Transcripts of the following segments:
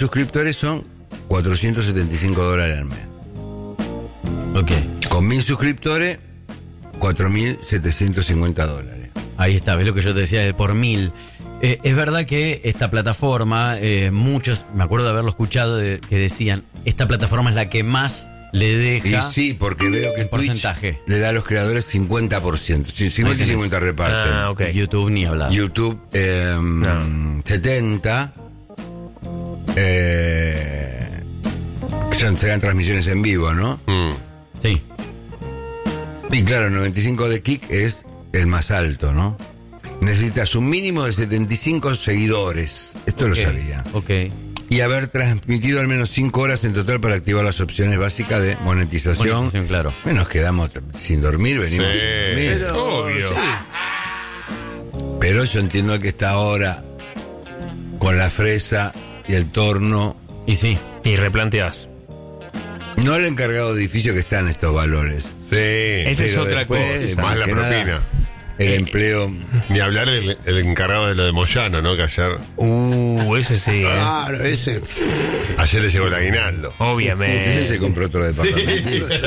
suscriptores son $475 al mes. Ok. Con 1000 suscriptores, $4.750. Ahí está, ves lo que yo te decía de por 1000. Es verdad que esta plataforma, muchos, me acuerdo de haberlo escuchado, que decían, esta plataforma es la que más le deja. Y sí, porque veo que porcentaje Twitch le da a los creadores 50%. 50 y 50 reparten. Ah, ok. YouTube ni hablar. YouTube 70. Serán transmisiones en vivo, ¿no? Sí. Y claro, 95 de Kik es el más alto, ¿no? Necesitas un mínimo de 75 seguidores. Esto lo sabía. Ok. Y haber transmitido al menos 5 horas en total para activar las opciones básicas de monetización. Claro. Nos quedamos sin dormir, venimos sin dormir. Pero, obvio. Sí. Pero yo entiendo que está ahora con la fresa y el torno. Y sí. Y replanteás. No el encargado de edificio que está en estos valores. Sí. Esa es Pero otra después, cosa. Más la que nada, propina. el empleo. Ni hablar el encargado de lo de Moyano, ¿no? Que ayer Ese sí, Claro, ese. le llegó el aguinaldo. Ese Obviamente. se compró otro departamento.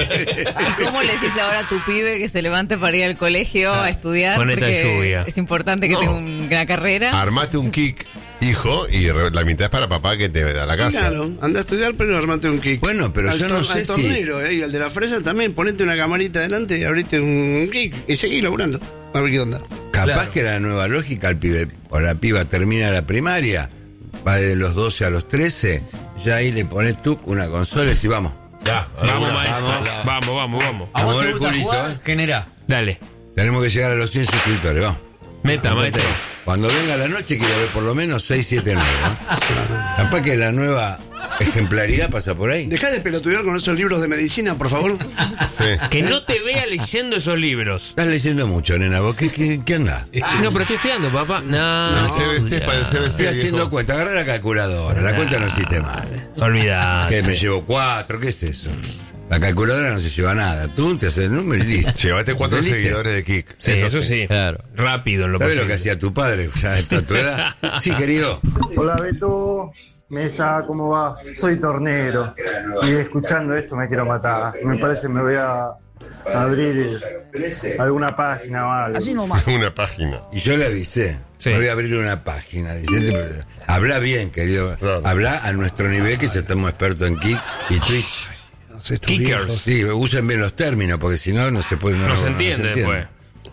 ¿Y cómo le decís ahora a tu pibe que se levante para ir al colegio a estudiar? Ponete Porque a lluvia. es importante que tenga una carrera. Armate un kick, hijo, y la mitad es para papá que te da la casa. Claro, anda a estudiar, pero armate un kick. Bueno, pero al yo no sé al si- tornero, y al de la fresa también, ponete una camarita adelante y abrite un kick y seguí laburando. A ver qué onda. Capaz que la nueva lógica, el pibe o la piba termina la primaria, va de los 12 a los 13, ya ahí le pones tú una consola y decís, vamos. Ya, Vamos, maestro. Vamos. A mover el culito, Genera. Dale. Tenemos que llegar a los 100 suscriptores, vamos. Meta, maestro. Cuando venga la noche quiero ver por lo menos 6, 7, 9. Capaz que la nueva ejemplaridad pasa por ahí. Dejá de pelotudear con esos libros de medicina, por favor. Sí. Que no te vea leyendo esos libros. Estás leyendo mucho, nena. ¿Vos qué andás? No, pero estoy estudiando, papá. No. El CBC para el CBC. Estoy haciendo viejo. cuenta. Agarra la calculadora. La cuenta no existe más. Olvidá. ¿Qué? Me llevo 4. ¿Qué es eso? La calculadora no se lleva nada. Tú te haces el número y listo. Llevaste 4 ¿Entendiste? seguidores de kick. Sí, eso sí. Claro. Rápido en lo ¿Sabes posible. lo que hacía tu padre ya a tu edad? Sí, querido. Hola Beto, Mesa, ¿cómo va? Soy tornero y escuchando esto me quiero matar. Me parece que me voy a abrir alguna página o algo. Una página. Y yo le avisé. Sí. Me voy a abrir una página. Dice, habla bien, querido. Claro. Habla a nuestro nivel, que ya estamos expertos en Kick y Twitch. Kickers. Sí, usen bien los términos, porque si no, no se puede. No se entiende después.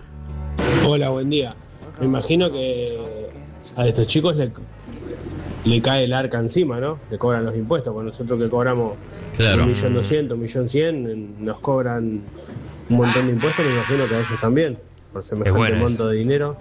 Hola, buen día. Me imagino que a estos chicos le cae el arca encima, ¿no? Le cobran los impuestos, porque nosotros que cobramos Claro. 1.200.000, 1.100.000, nos cobran un montón de impuestos, me imagino que a ellos también, por semejante buena monto de dinero.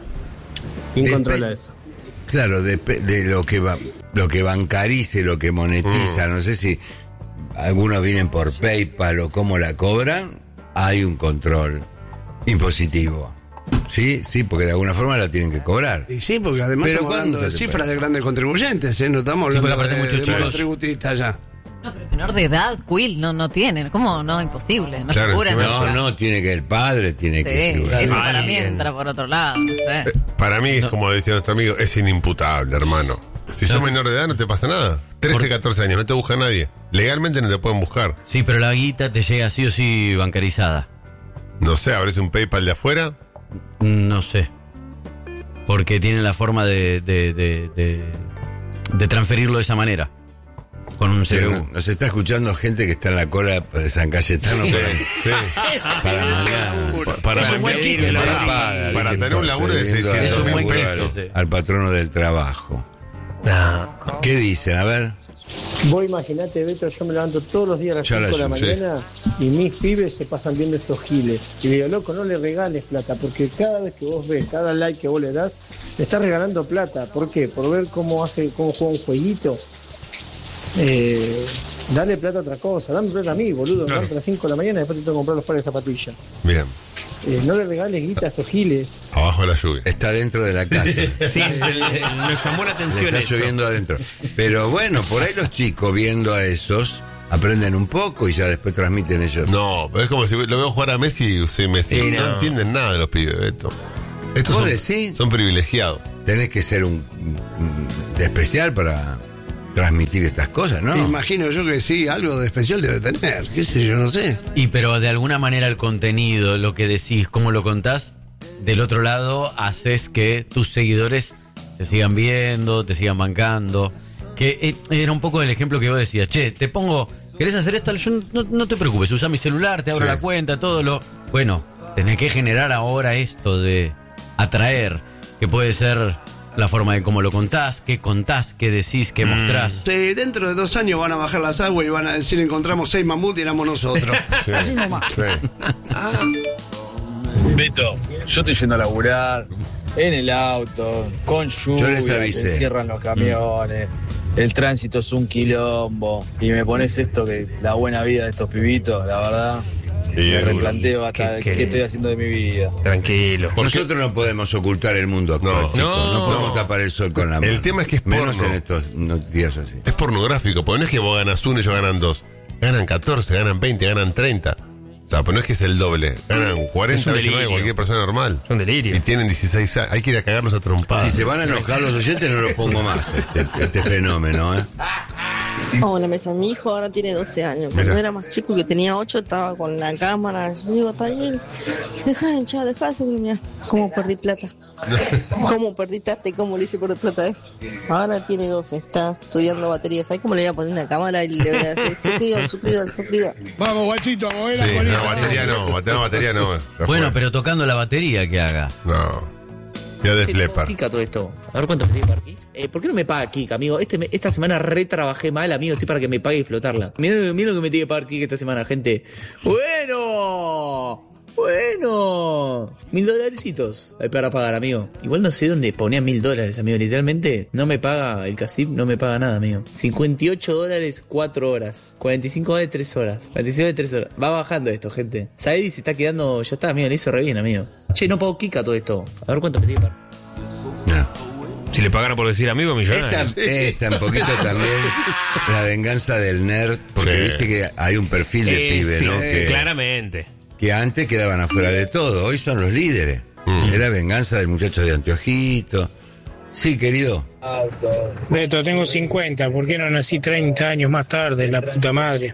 ¿Quién Dep- controla eso? Claro, de lo que bancarice, lo que monetiza. No sé si algunos vienen por PayPal o cómo la cobran. Hay un control impositivo. Sí, porque de alguna forma la tienen que cobrar. Y sí, porque además Pero estamos hablando de ¿cuánto te cifras paga? de grandes contribuyentes, ¿eh? No estamos Sí, hablando porque aparte de muchos chicos- monotributistas ya. No, pero menor de edad, Quill, no tienen. ¿Cómo? No, imposible. No Claro, figuran. encima- No, tiene que el padre tiene que Sí, figurar. eso para mí Alguien. entra por otro lado, no sé. Para mí es como decía nuestro amigo, es inimputable, hermano. Si sos menor de edad no te pasa nada. 13, 14 años, no te busca nadie. Legalmente no te pueden buscar. Sí, pero la guita te llega sí o sí bancarizada. No sé, abrís un PayPal de afuera. No sé. Porque tienen la forma de transferirlo de esa manera. Con un Pero CBU. nos está escuchando gente que está en la cola de San Cayetano Sí. para mañana. Para, Es un buen kick, la verdad. para tener un laburo de 600 un buen mil kick, pesos. sí. Al patrono del trabajo. No. ¿Qué dicen? A ver. Vos imaginate, Beto, yo me levanto todos los días a las Ya 5 de la la- sí. mañana y mis pibes se pasan viendo estos giles. Y digo, loco, no le regales plata, porque cada vez que vos ves, cada like que vos le das, le estás regalando plata. ¿Por qué? Por ver cómo juega un jueguito. Dale plata a otra cosa, dame plata a mí, boludo. Me levanto a las 5 de la mañana y después te tengo que comprar los pares de zapatillas. Bien, No le regales guita a esos giles. abajo de la lluvia. Está dentro de la casa. Sí, nos llamó la Le atención está eso. lloviendo adentro. Pero bueno, por ahí los chicos viendo a esos aprenden un poco y ya después transmiten ellos. No, pero es como si lo veo jugar a Messi y soy Messi. Sí, no. no. entienden nada de los pibes, Beto. Estos ¿Vos son, decís? son privilegiados. Tenés que ser de especial para transmitir estas cosas, ¿no? Imagino yo que sí, algo de especial debe tener, qué sé yo, no sé. Y pero de alguna manera el contenido, lo que decís, cómo lo contás, del otro lado haces que tus seguidores te sigan viendo, te sigan bancando. Que era un poco el ejemplo que vos decías, che, te pongo, ¿querés hacer esto? Yo no te preocupes, usa mi celular, te abro la cuenta, todo lo... Bueno, tenés que generar ahora esto de atraer, que puede ser la forma de cómo lo contás, qué decís, qué mostrás. Sí, dentro de 2 años van a bajar las aguas y van a decir encontramos 6 mamuts y éramos nosotros. Sí. Así nomás. Sí. Beto, yo estoy yendo a laburar en el auto, con lluvia, Yo les avisé. te cierran los camiones, el tránsito es un quilombo, y me pones esto que la buena vida de estos pibitos, la verdad, me replanteo hasta qué estoy haciendo de mi vida. Tranquilo. Nosotros no podemos ocultar el mundo actual, No. chicos. No podemos tapar el sol con la mano. El tema es que es menos porno. en estos días así. Es pornográfico, porque no es que vos ganas 1 y ellos ganan 2. Ganan 14, ganan 20, ganan 30. O sea, pues no es que es el doble. Ganan 40 Es un veces más que delirio. cualquier persona normal. Es un delirio. Y tienen 16 años. Hay que ir a cagarlos a trompadas. Si se van a enojar los oyentes, no lo pongo más, este fenómeno, ¿eh? Hola, Mesa. Mi hijo ahora tiene 12 años. Mira. Cuando era más chico, que tenía 8, estaba con la cámara. Yo digo, está bien. Deja de hinchar, deja de subir. Mira, cómo perdí plata. Cómo perdí plata y cómo le hice perder plata. Ahora tiene 12, está estudiando batería. ¿Sabes cómo le voy a poner una cámara y le voy a decir, suscriban? Vamos, guachito, a mover la Sí, colita. no, batería no. Ya Bueno, fue. pero tocando la batería que haga. No. Ya de Flepar. Kika todo esto. A ver cuánto me para aquí. ¿Por qué no me paga Kika, amigo? Esta semana trabajé mal, amigo. Estoy para que me pague y explotarla. Mirá lo que me tiene que pagar Kika esta semana, gente. Bueno. $1,000 hay para pagar, amigo. Igual no sé dónde ponía $1,000, amigo. Literalmente no me paga el Casip, no me paga nada, amigo. $58, 4 horas. $45, 3 horas. $46, 3 horas. Va bajando esto, gente. Saedi se está quedando. Ya está, amigo. Le hizo re bien, amigo. Che, no pago Kika todo esto. A ver cuánto me tiene que pagar. No. Si le pagara por decir amigo, millonario. Esta un poquito también la venganza del nerd, porque Sí. viste que hay un perfil de pibe, Sí, ¿no? claramente. Que antes quedaban afuera de todo, hoy son los líderes. Era venganza del muchacho de anteojito. Sí, querido. Beto, tengo 50, ¿por qué no nací 30 años más tarde, la puta madre?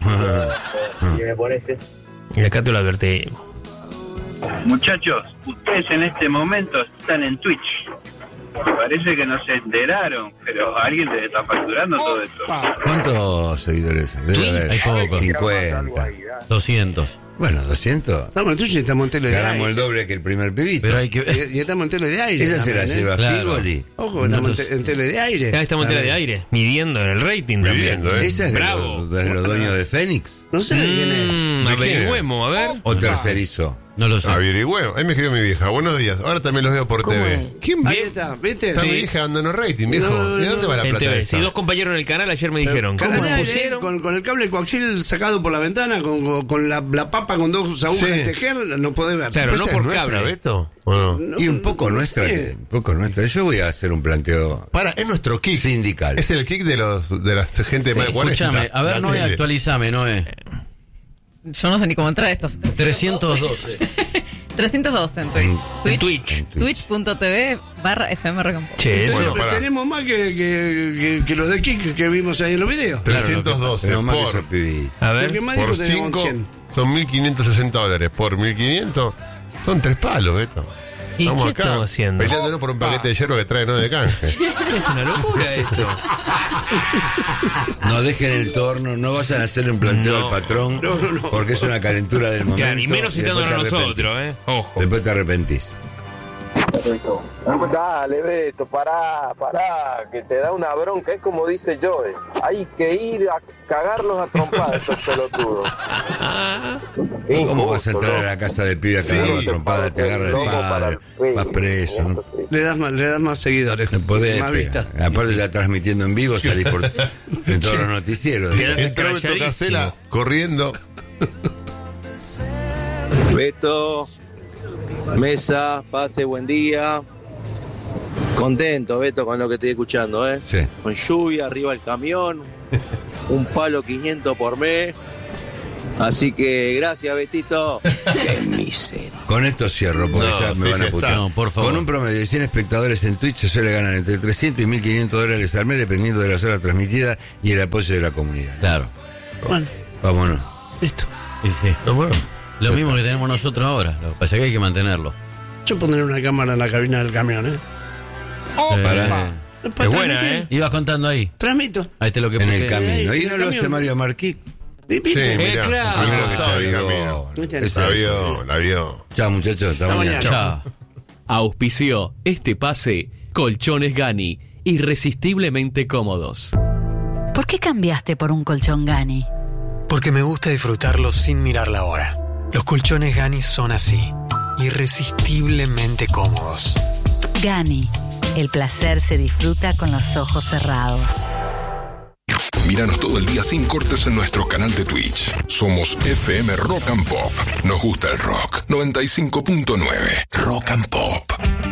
Y acá te lo advertimos. Muchachos, ustedes en este momento están en Twitch. Parece que no se enteraron, pero alguien te está facturando todo esto. ¿Cuántos seguidores? Debe haber Hay pocos. 50. 200. Bueno, 200. Estamos en Twitch y estamos en tele de Ganamos el aire. doble que el primer pibito. Pero hay que... Y estamos en tele de aire. Esa se la también, lleva Claro. Figoli. Ojo, estamos en tele de aire. Ya estamos en tela de aire, midiendo en el rating Midiendo, también. Esa es Bravo. de los dueños de Fénix. No sé de quién es. Averigüemos, a ver. O tercerizó. No lo sé. Averigüeo. Ahí me escribió mi vieja. Buenos días. Ahora también los veo por TV. ¿Quién Ahí ve? está, ¿viste? Está Sí. mi vieja abandonó rating, viejo. No, ¿Y dónde va la En plata TV. esa? Sí, 2 compañeros en el canal ayer me dijeron. Canal ¿Cómo de aire, pusieron? con el cable coaxial sacado por la ventana, con la papa con 2 agujas Sí. de tejer, no podés ver. Claro, no ¿Esa es por nuestra, cable. Beto? ¿O no? Y un poco no nuestra. sé. Un poco nuestra. Yo voy a hacer un planteo Para, es nuestro kick. sindical. Es el kick de la gente de más de 40. Escúchame, a ver, La Noé, tele. actualizame, Noé. Yo no sé ni cómo entrar a estos. 312. 312 en Twitch. En Twitch. Twitch.tv/FM Recompo. Che, Bueno, eso. pará. tenemos más que los de Kik que vimos ahí en los videos. 312 Tenemos más que por, esos pibitos. A El ver. que más por dijo teníamos 5 100. son $1,560. Por 1.500 son 3 palos, Beto. ¿Y qué estamos haciendo? Peleándonos por un paquete de hierro que trae no de canje. Es una locura esto. No dejen el torno, no vayan a hacerle un planteo No. al patrón, porque es una calentura del momento. Claro, y menos después citándonos te arrepentís. nosotros, Ojo. Después te arrepentís. Dale, Beto, pará, que te da una bronca. Es como dice Joe, hay que ir a cagarlos a trompadas estos pelotudos. Qué ¿Cómo vas a injusto, entrar ¿no? a la casa de pibe a cagarlo a trompada? Te agarra el Loco para padre, el vas preso. ¿no? Le das más seguidores. No podés más pegar. vistas. Aparte está transmitiendo en vivo, salís por en todos los noticieros. Quedás Entró Beto escrachadísimo. Casela corriendo. Beto, Mesa, pase, buen día. Contento, Beto, con lo que estoy escuchando, ¿eh? Sí. Con lluvia, arriba el camión, un palo 500 por mes. Así que gracias, Betito. Qué miseria. Con esto cierro, porque ya me van a putear. No, por favor. Con un promedio de 100 espectadores en Twitch se suele ganar entre 300 y 1.500 dólares al mes, dependiendo de las horas transmitidas y el apoyo de la comunidad. Claro. Bueno, vámonos. Listo. Sí, sí. Bueno, Lo mismo que tenemos nosotros ahora. Lo que pasa es que hay que mantenerlo. Yo pondré una cámara en la cabina del camión, ¿eh? Para Para transmitir. Ibas contando ahí. Transmito. Ahí te lo que en el puse. camino. Y en no el lo hace camión. Mario Marquí. sí, mirá. claro. Primero que Todo el se camino. avivó. La vio. Chao, muchachos. Hasta mañana. Chao. Auspició este pase Colchones Gani, irresistiblemente cómodos. ¿Por qué cambiaste por un colchón Gani? Porque me gusta disfrutarlo sin mirar la hora. Los colchones Gani son así, irresistiblemente cómodos. Gani, el placer se disfruta con los ojos cerrados. Míranos todo el día sin cortes en nuestro canal de Twitch. Somos FM Rock and Pop. Nos gusta el rock. 95.9 Rock and Pop.